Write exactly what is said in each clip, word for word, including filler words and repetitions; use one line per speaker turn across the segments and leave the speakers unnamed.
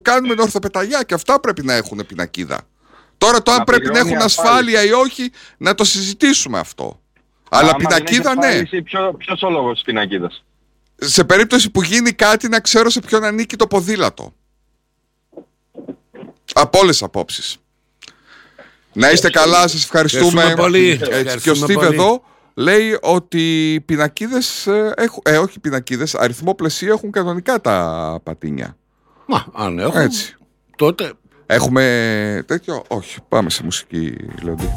κάνουμε ορθοπεταγιά και αυτά πρέπει να έχουν πινακίδα. Τώρα το αν πρέπει να έχουν ασφάλεια ή όχι, να το συζητήσουμε αυτό. Αλλά άμα πινακίδα ναι.
Ποιο, ποιος ο λόγος της πινακίδας?
Σε περίπτωση που γίνει κάτι να ξέρω σε ποιον ανήκει το ποδήλατο. Από όλες τις απόψεις. Να είστε καλά, σας ευχαριστούμε.
Πολύ.
Έτσι, και ο Στίβ εδώ λέει ότι οι πινακίδες, έχουν, ε, όχι πινακίδες, αριθμό πλαισίου έχουν κανονικά τα πατίνια.
Μα, αν έχουν,
έτσι.
τότε...
Έχουμε τέτοιο, όχι, πάμε σε μουσική, Λεοντή.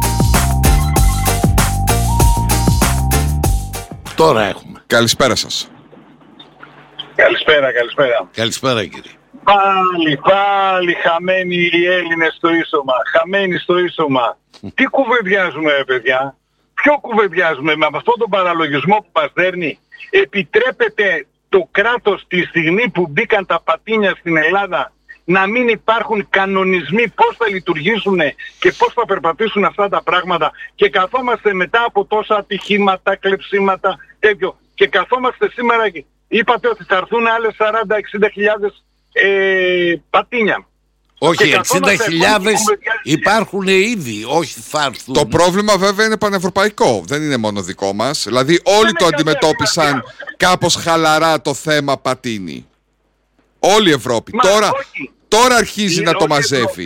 Τώρα έχουμε.
Καλησπέρα σας.
Καλησπέρα, καλησπέρα.
Καλησπέρα κύριε.
Πάλι, πάλι χαμένοι οι Έλληνες στο ίσωμα. Χαμένοι στο ίσωμα. Τι κουβεντιάζουμε, παιδιά? Ποιο κουβεντιάζουμε? Με αυτόν τον παραλογισμό που μας δέρνει. Επιτρέπεται το κράτος τη στιγμή που μπήκαν τα πατίνια στην Ελλάδα να μην υπάρχουν κανονισμοί πώς θα λειτουργήσουν και πώς θα περπατήσουν αυτά τα πράγματα, και καθόμαστε μετά από τόσα ατυχήματα, κλεψίματα, τέτοιο, και καθόμαστε σήμερα, είπατε ότι θα έρθουν άλλες σαράντα εξήντα χιλιάδες ε, πατίνια.
Όχι, εξήντα χιλιάδες υπάρχουν ήδη, όχι θα έρθουν.
Το πρόβλημα βέβαια είναι πανευρωπαϊκό, δεν είναι μόνο δικό μας. Δηλαδή όλοι το αντιμετώπισαν κάπως χαλαρά το θέμα πατίνι. Όλη η Ευρώπη. Μα, τώρα, τώρα αρχίζει η να το μαζεύει.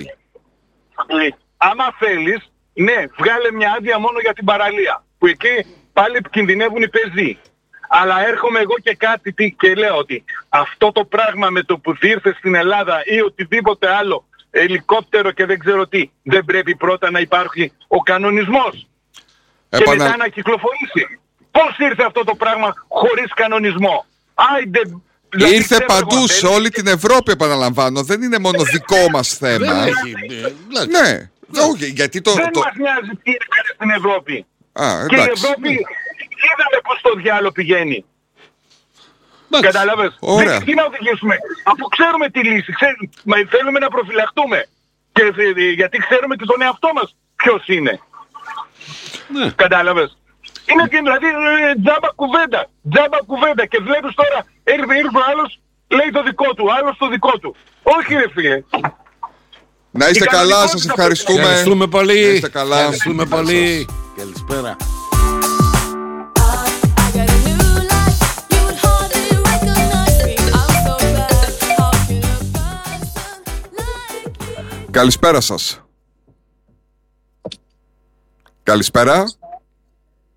Άμα θέλεις, ναι, βγάλε μια άδεια μόνο για την παραλία, που εκεί πάλι κινδυνεύουν οι πεζοί. Αλλά έρχομαι εγώ και κάτι τι, και λέω ότι αυτό το πράγμα με το που ήρθε στην Ελλάδα ή οτιδήποτε άλλο, ελικόπτερο και δεν ξέρω τι, δεν πρέπει πρώτα να υπάρχει ο κανονισμός Επανα... και μετά να κυκλοφορήσει? Πώς ήρθε αυτό το πράγμα χωρίς κανονισμό? Άιντε,
δηλαδή, ήρθε παντού εγώ, σε όλη την Ευρώπη, επαναλαμβάνω. Δεν είναι μόνο δικό μας θέμα.
Δεν έχει,
ναι, όχι, γιατί το,
δεν
το...
μας νοιάζει τι έκανε στην Ευρώπη.
Α,
και η Ευρώπη είδαμε πως το διάλογο πηγαίνει. Κατάλαβες? Δεν, τι να οδηγήσουμε, αφού ξέρουμε τη λύση, ξέρουμε, μα θέλουμε να προφυλαχτούμε. Και, γιατί ξέρουμε και τον εαυτό μας ποιος είναι.
Ναι.
Κατάλαβες? Είναι και δηλαδή τζάμπα κουβέντα, τζάμπα κουβέντα, και βλέπεις τώρα ήρθε, ήρθε ο άλλος, λέει το δικό του, άλλος το δικό του. Όχι ρε φίλε.
Να είστε καλά, σας ευχαριστούμε.
Ευχαριστούμε πολύ.
Να είστε καλά.
Ευχαριστούμε πολύ. Καλησπέρα.
Καλησπέρα σας. Καλησπέρα.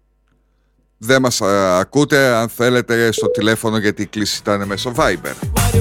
Δεν μας α, ακούτε, αν θέλετε στο τηλέφωνο, γιατί η κλήση ήταν μέσω Viber.